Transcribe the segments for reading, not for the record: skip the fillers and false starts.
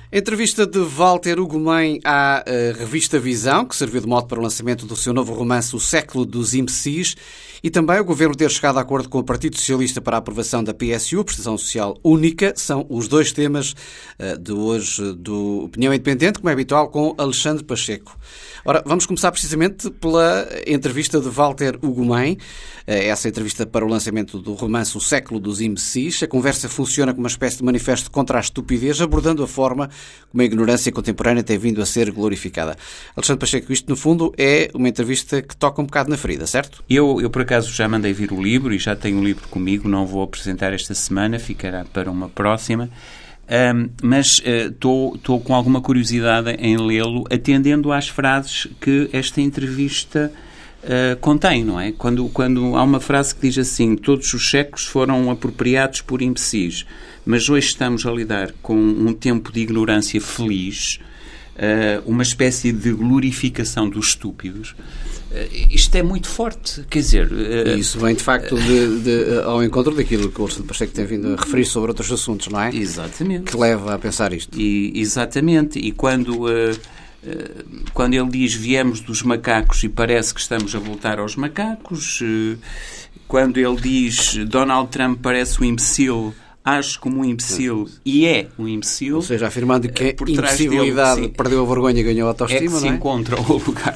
Entrevista de Walter Ugumem à revista Visão, que serviu de mote para o lançamento do seu novo romance O Século dos Imbecis, e também o Governo ter chegado a acordo com o Partido Socialista para a aprovação da PSU, Prestação Social Única, são os dois temas de hoje do Opinião Independente, como é habitual, com Alexandre Pacheco. Ora, vamos começar precisamente pela entrevista de Walter Ugumem, essa entrevista para o lançamento do romance O Século dos Imbecis. A conversa funciona como uma espécie de manifesto contra a estupidez, abordando a forma como a ignorância contemporânea tem vindo a ser glorificada. Alexandre Pacheco, isto no fundo é uma entrevista que toca um bocado na ferida, certo? Eu por acaso já mandei vir o livro e já tenho o livro comigo, não vou apresentar esta semana, ficará para uma próxima. Mas estou com alguma curiosidade em lê-lo, atendendo às frases que esta entrevista contém, não é? Quando há uma frase que diz assim: todos os séculos foram apropriados por imbecis, mas hoje estamos a lidar com um tempo de ignorância feliz, uma espécie de glorificação dos estúpidos. Isto é muito forte, quer dizer... Isso vem, de facto, ao encontro daquilo que o Alexandre Pacheco tem vindo a referir sobre outros assuntos, não é? Exatamente. Que leva a pensar isto. Exatamente. E quando ele diz viemos dos macacos e parece que estamos a voltar aos macacos, quando ele diz Donald Trump parece um imbecil, age como um imbecil e é um imbecil. Ou seja, afirmando que a imbecilidade perdeu a vergonha e ganhou a autoestima, é que se encontra o lugar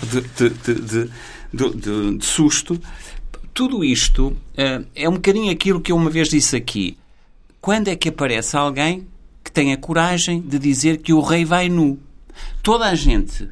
de susto. Tudo isto é um bocadinho aquilo que eu uma vez disse aqui. Quando é que aparece alguém que tem a coragem de dizer que o rei vai nu? Toda a gente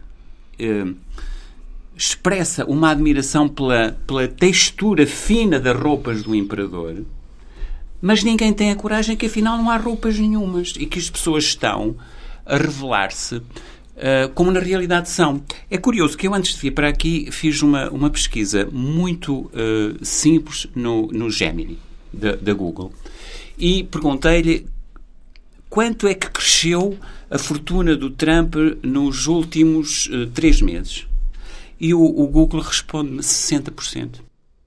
expressa uma admiração pela textura fina das roupas do imperador, mas ninguém tem a coragem que afinal não há roupas nenhumas e que as pessoas estão a revelar-se como na realidade são. É curioso que eu antes de vir para aqui fiz uma pesquisa muito simples no Gemini da Google e perguntei-lhe quanto é que cresceu a fortuna do Trump nos últimos 3 meses. E o Google responde-me 60%.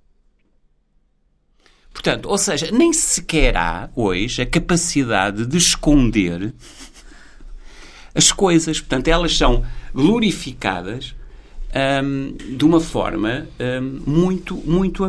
Portanto, ou seja, nem sequer há hoje a capacidade de esconder as coisas. Portanto, elas são glorificadas de uma forma muito